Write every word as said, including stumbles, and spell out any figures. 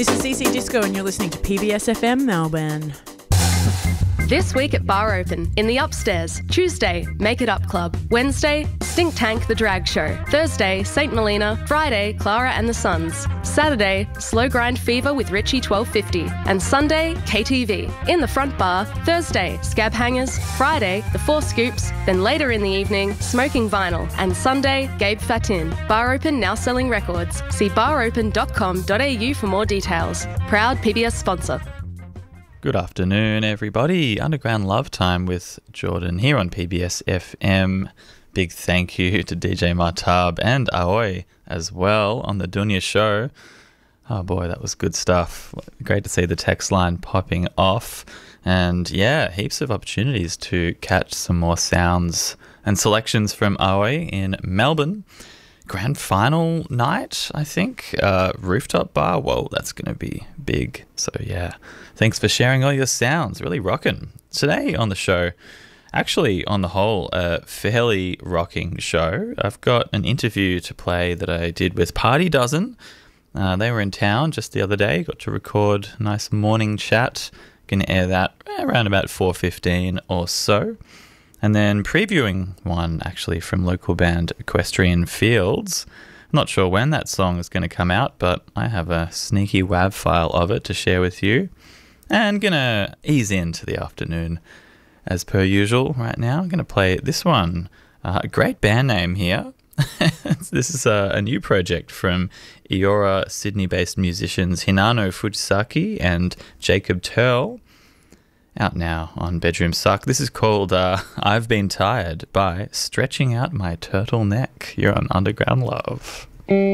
This is C C Disco and you're listening to P B S F M Melbourne. This week at Bar Open, in the Upstairs. Tuesday, Make It Up Club. Wednesday, Stink Tank The Drag Show. Thursday, Saint Melina. Friday, Clara and the Sons. Saturday, Slow Grind Fever with Richie twelve fifty. And Sunday, K T V. In the front bar, Thursday, Scab Hangers. Friday, The Four Scoops. Then later in the evening, Smoking Vinyl. And Sunday, Gabe Fatin. Bar Open now selling records. See bar open dot com dot a u for more details. Proud P B S sponsor. Good afternoon, everybody. Underground Love Time with Jordan here on P B S F M. Big thank you to D J Martab and Aoi as well on the Dunya show. Oh boy, that was good stuff. Great to see the text line popping off. And yeah, heaps of opportunities to catch some more sounds and selections from Aoi in Melbourne. Grand final night, I think. Uh, rooftop bar. Whoa, that's going to be big. So yeah, thanks for sharing all your sounds. Really rocking. Today on the show, actually on the whole, a fairly rocking show. I've got an interview to play that I did with Party Dozen. Uh, they were in town just the other day. Got to record a nice morning chat. Going to air that around about four fifteen or so. And then previewing one actually from local band Equestrian Fields. Not sure when that song is going to come out, but I have a sneaky WAV file of it to share with you. And going to ease into the afternoon as per usual right now. I'm going to play this one. Uh, a great band name here. This is a, a new project from Eora Sydney-based musicians Hinano Fujisaki and Jacob Turl. Out now on Bedroom Suck. This is called uh, I've Been Tired by Stretching Out My Turtleneck. You're on Underground Love.